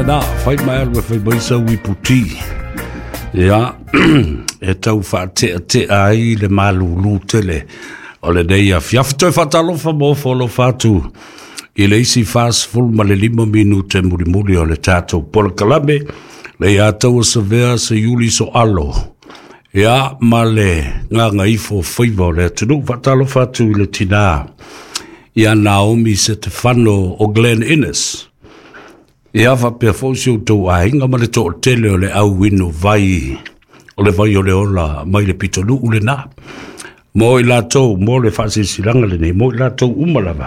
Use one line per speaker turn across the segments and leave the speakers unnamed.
le na fai mai le fai mai sa wi puti ya e tau fa te ai le malulu tele o le dei a fiafto e fatalo fa mo folo fatu i le isi fast full ma le 5 minute muri o le tato por kalame le ya tau se vea se yuli so alo ya male nga ifo fivo le tu fatalo fatu le tina ya Naomi Stefano o Glen Innes ia fa pe fosio to ai nga male to tele o le au wino vai o le vai o le ola mai le pitolu ule na mo i lato mo le fasi silanga le nei mo i lato umalava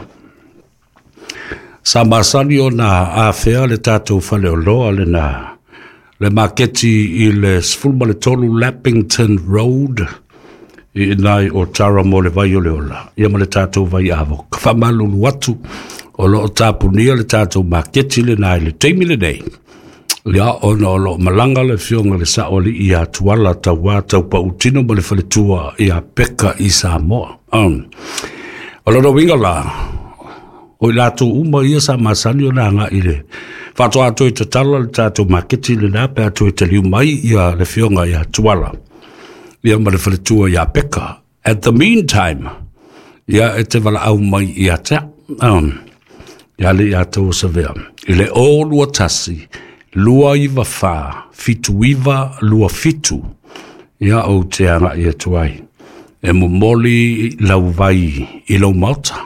sa masani o na a fea le tato fale o loa le na le maketi i le sfulma le tolu Lappington Road i nai o tara mo le vai o le ola ia ma le tato vai avo fa malulu watu o lo tapunia le tato maketi le nai le teimi le nei lia ona o lo malanga le fionga le saoli ia tuala tawa tau pa utino ma le faletua ia peka i Samoa o lo winga la o la tu uma ia sa masani o nanga ile fato ato i tatala le tato maketi le na pe ato i taliu mai ia le fionga ia tuala ia ma le faletua ia peka at the meantime ia e te wala au mai ia te ia le ia tau sa vea ile o lua tasi lua iwa fa fitu iwa lua fitu ia o te anga ia tuai e mo moli lau vai i lau mauta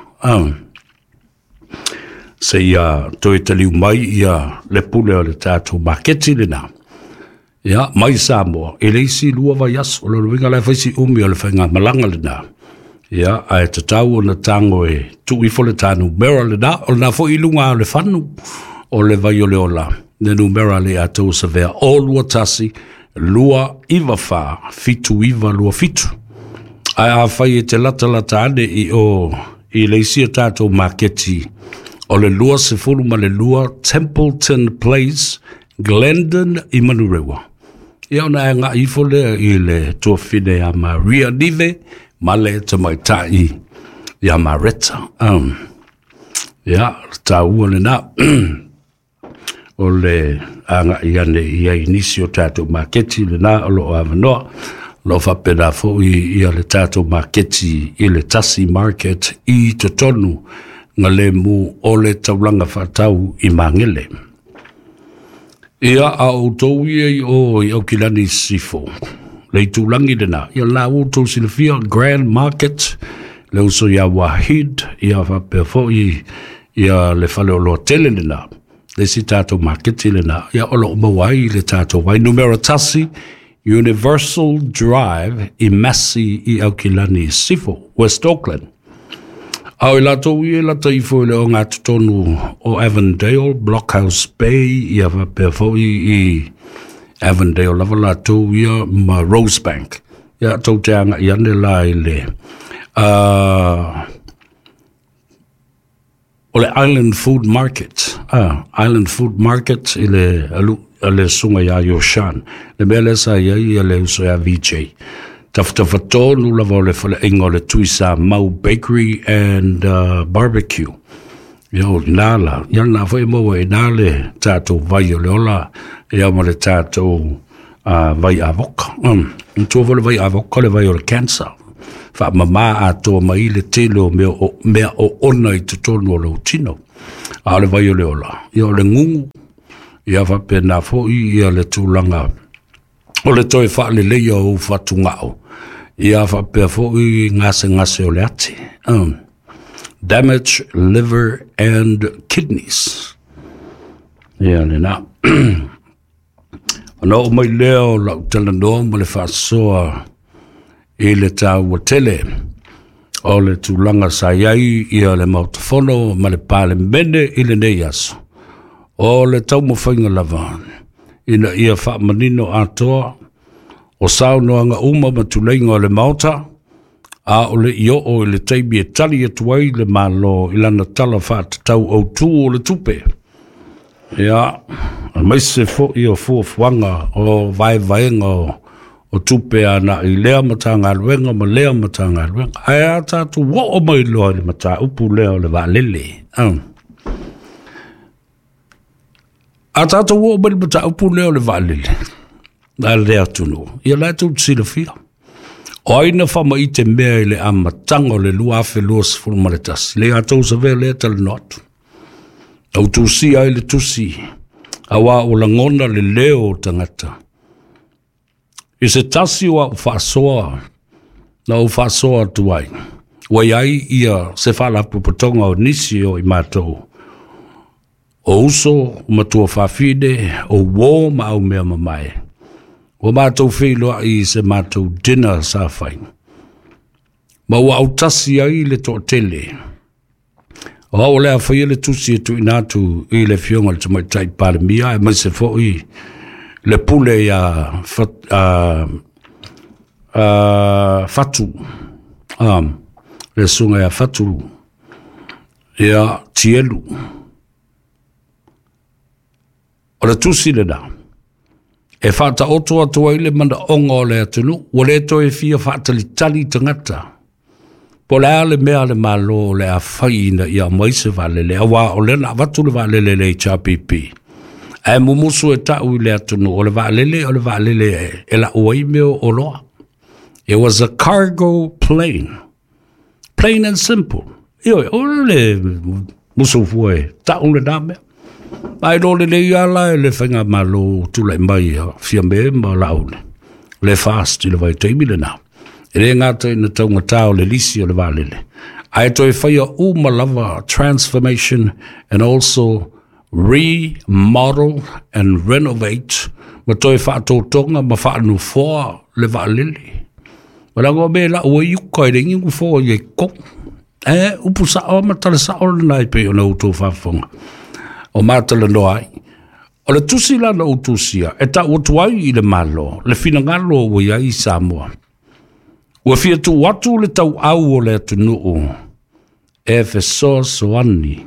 se ia toi taliu mai ia le pule o le tātou maketi le na ia mai Samoa e le isi lua vai aso o le winga le faisi umi o le whainga malanga le na ia ai te tau o na tango e tu i fole tanu mera le na o na fo ilunga o le whanu o le vai o le ola ne numera le atou sa vea o lua tasi lua iwa wha fitu iwa lua fitu ai a whai e te lata ane i le isi o tātou maketi o le lua se fulu ma le lua Templeton Place Glendon i Manurewa ia ona e ngā ifo lea i le tuafine a Maria Nive ma le te maitai i a Mareta ia tāua le na o le anga i ane i a inisio tātou maketi le na o lo avanoa lo whapena fo i a le tātou maketi i le Tasi Market i te tonu nga le mu o le taulanga whatau i mangele. Ia a o tau i au kilani sifo. Le tūlangi dena. Ia la o tau silafia Grand Market. Le uso ia Wahid. Ia whapea fo i le whale o loa tele dena. Le si tātou marketi dena. Ia o lo mawai le tātou wai. Numero tasi Universal Drive i Massey i au kilani sifo. West Auckland. Au i lato i lata i fo le o ngā tutonu o Avondale, Blockhouse Bay, i awa pia fo i Avondale, lava lato i ma Rosebank. Ia tau te anga i ane la i le. O le Island Food Market. Island Food Market i le sunga ia Yoshan. Le mele sa ia i le uso ia VJ. Taftafatonu lava o le fale ingo le tuisa Mau Bakery and Barbecue. Ia o nala, ia na fai maua i nale tātou vai o le ola, ia ma le tātou vai avoka. Tua vole vai avoka le vai o le cancer. Fa mama a toa mai le telo mea o ona i te tonu o le utino. A le vai o le ola. Ia o le ngungu, ia fa pena fo ia le tūlanga. O le toi wha le leia o whatu ngao. Ia wha pia fo i ngase o le ati. Damage liver and kidneys. Ia le na. Ana o mai leo lau tala noa ma le whasoa i le tau wa tele. O le tūlanga sa iai ia le mautafono ma le pāle mene i le nei aso. O le tau mo whainga lavan. Ina ia wha manino atoa, o sao noanga uma matuleinga o le mauta, a o le io o le teimi e tali e tuai le malo ilana tala wha tau au tū o le tupe. Ia, mai se fo i o fuanga o vaenga o tupe ana i lea matanga alwenga ma lea matanga alwenga. Ai a tātu wo o mai loa le mata upu lea o le va lele. A tata wo bel bata upu leo le valele. Na lea tunu. Ia lai tu tsila fia. O aina whama i te mea le amatanga le lua afe lua sifuru maretas. Le atou sa vea lea tala notu. Au tusi ai le tusi. Awa o langona le leo tangata. I se tasi wa ufasoa. Na ufasoa tuai. Wai ai ia se whala pupatonga o nisi o i mātou. O uso matua whawhide o wō ma au mea mamae. O mātou whiloa i se mātou dinner sa whai. Ma ua au tasi ai le tō tele. O au lea whai le tusi e tu inatu i le fionga le tamai tai pāremia e mai se fo i le pule ia fatu. Le sunga ia fatu. Ia tielu. O le tusi le da. E whata oto atua ile manda onga o le atunu, o le to e fia whata li tali tangata. Po le ale mea le malo le a whaina i a maise valele, a wā o le na watu le valele le i chapipi. E mumusu e tau i le atunu, o le valele e la uai meo o loa. It was a cargo plane. Plain and simple. Ioi, o le musu fue, tau le na mea. Ai lo le ala le whainga malo tula mai fia me ma laune. Le fast i le vai teimi le nā. E re ngata ina taunga tau le lisi o le valele. Ai toi whaia umalava transformation and also remodel and renovate. Ma toi whaatotonga ma whaanu fōa le valele. Ma rango me la ua iuka i ringi ngu fōa i e kong. Upu sao ma tala sao le nai pe o na uto whafonga. O mātala no ai. O le tusi la na utusia, e ta utuai i le malo, le finangalo o ia i Samoa. Ua fia tu watu le tau au o le atunuu, e fe so soani.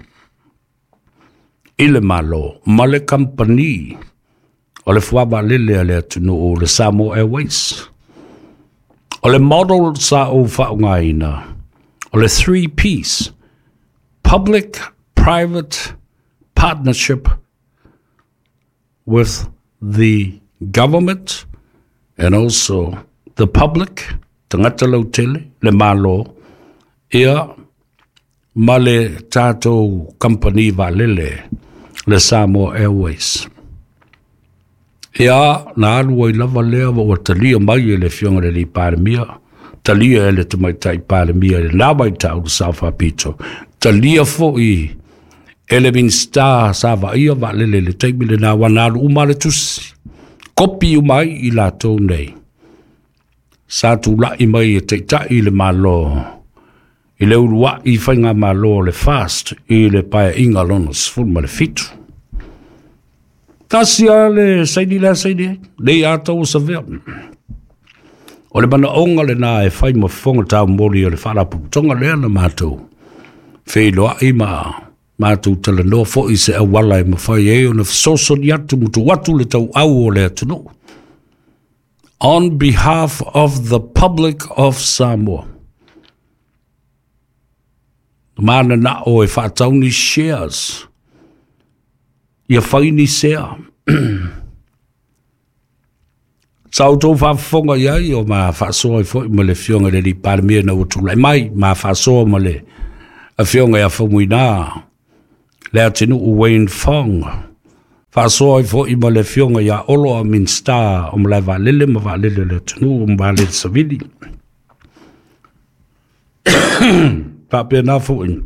I le malo, ma le company, o le fuaba lele le atunuu, le Samoa Airways. O le model sa o whaungaina, o le 3 Ps, public, private, partnership with the government and also the public, tangata lau tele, le malo, ia ma le tātou company valele, le Samoa Airways. Ia na alua i lava lea wa talia mai e le fionga le li pāremia, talia e le tamaitai pāremia, le nāwai tau South Apito, talia fo i Elevin Star sava ia va le teimi le na wanalu umale tusi. Kopi umai i la tau nei. Sa tu la i mai e te tai le malo. I le urua i whainga malo le fast i le pae inga lonos fulma le fitu. Tasia le saidi le i atau sa vea. O le mana onga le na e whai ma whonga tau mori o le wharapu tonga lea na mātou. Whiloa i maa. Mātou tala noa fo i se awala e mawhai e o na soso ni atu mutu watu le tau au o le atunu. On behalf of the public of Samoa. Mana na o e whaatau ni shares. Ia whai ni sea. Sau tau whaafonga iai o ma whaasoa i fo i ma le fionga le li pārmea na utulai mai. Ma whaasoa ma le a fionga ia whamuina. Le atinu u Wayne Fong. Whaasoa i fo i ma le fionga ia olo a min star o ma valele ma valele le atinu o ma valele savili. Papea na fo in.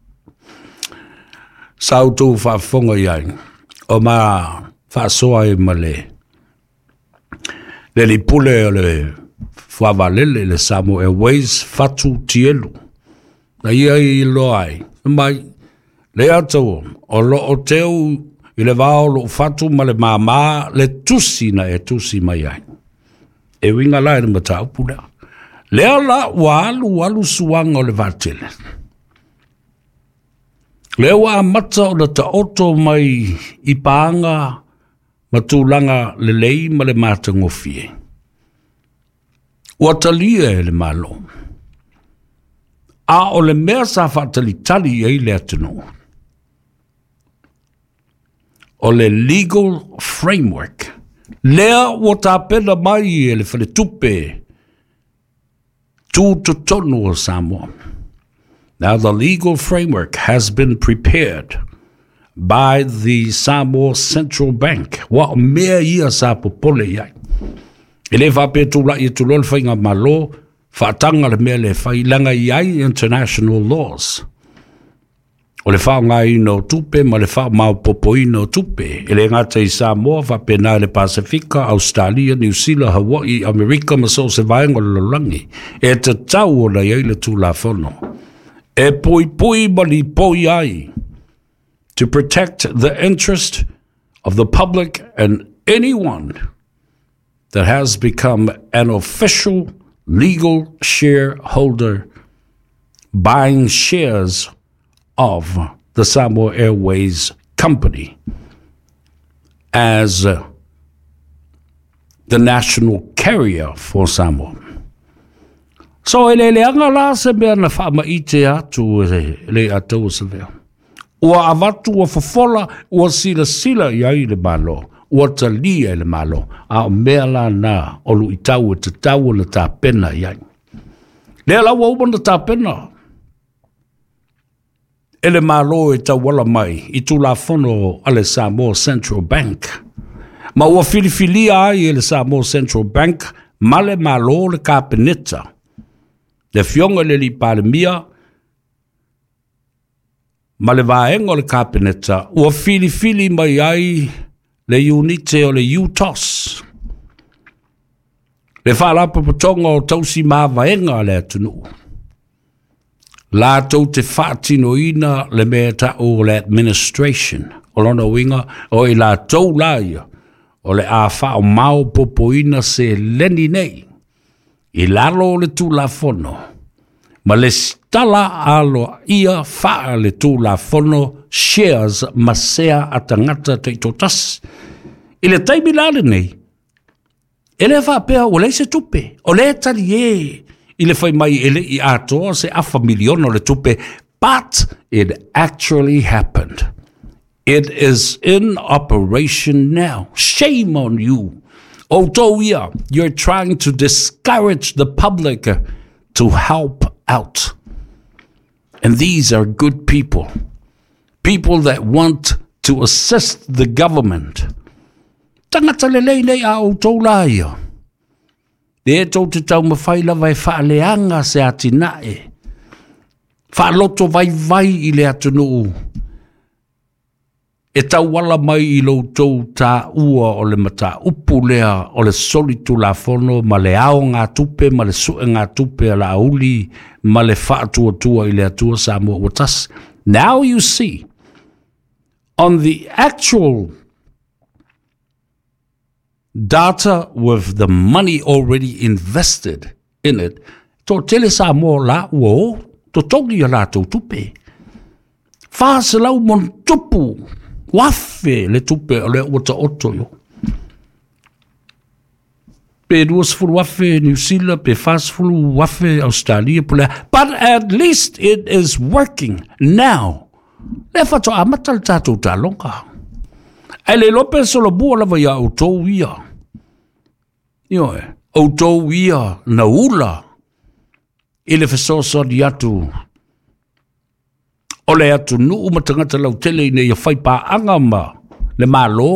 Sau tu whaafonga iai. O ma whaasoa i ma le. Le li pule o le whavalele le Samoa Airways fatu tielu. Na ia i loai. Mai. Le atau, o lo o teu i le vao lo fatu ma le māmā le tusi na e tusi mai ai. E winga lai na matau pula. Le ala wa alu suanga o le vatele. Le wa mata o le ta oto mai i paanga matulanga le lei ma le mata ngofie. Ua talia e le malo. A o le mea sa whatali tali e le atunu. o le legal framework. Lea o ta pena mai e le whare tupe tū to tonu o Samoa. Now the legal framework has been prepared by the Samoa Central Bank. Wa mea ia sa popole iai. Ele whape tūla i tūlol whainga malo, whaatanga le mea le whailanga iai international laws. O le whao ngai no tupe, ma le whao mau popoi no tupe. Ele ngata i Samoa, whape nā le Pasifika, Australia, New Zealand, Hawaii, Amerika, ma so se vaenga le lorangi. E te tau o la iai le tūla whono. E pui mali poi ai. To protect the interest of the public and anyone that has become an official legal shareholder buying shares of the Samoa Airways company as the national carrier for Samoa. So ele anga la se mea na whaama i te atu le atou se vea. Ua avatu ua fofola ua sila iai le malo. Ua talia le malo. A mea la na olu i tau e te tau le tā pena iai. Lea la ua umana tā pena. Ele malo e tau wala mai i tu la fono ale Samoa Central Bank. Ma ua filifilia ai ele Samoa Central Bank male malo le kāpeneta. Le fionga le li palemia ma le vaenga o le kāpeneta ua fili mai ai le unite o le UTOS. Le whaalapa patonga o tausi maa vaenga le atunu. La tau te whaatino ina le mea ta o le administration. O lona winga o i la tau laia o le a whao mau popo ina se leni nei. I lalo le tu la fono. Ma le stala alo ia wha le tū la fono shares masea atangata te totas. I le taimi lale nei. E le wha pēa o le se tupe. O le tali e. I le whai mai ele i atoa se afa miliona o le tupe. But it actually happened. It is in operation now. Shame on you. Although you're trying to discourage the public to help out. And these are good people. People that want to assist the government. Tangata lelei a o tau laia. E tau te tau mawhaila vai whaaleanga se atinae. Whaaloto vai i le atunu. E tau wala mai i lo tau tā ua o le mata upu lea o le solitu la fono ma le ao ngā tupe ma le sue ngā tupe la auli ma le whaatua tua i le atua Samoa Watas. Now you see on the actual data with the money already invested in it, to tele Samoa la ua to tongi a la tau tupe. Whaase lau mon tupu. Wafe le tupe o le wata oto yo. Pe duas fulu wafe New Zealand, pe fast fulu wafe Australia pula. But at least it is working now. Le fato amatal tatou talonga. Ai le lope solo bua lava ya autou ia. Ioe, autou ia na ula. Ile fesoso di atu. O le atu nuu matangata lau tele i ne ia whaipa angama le malo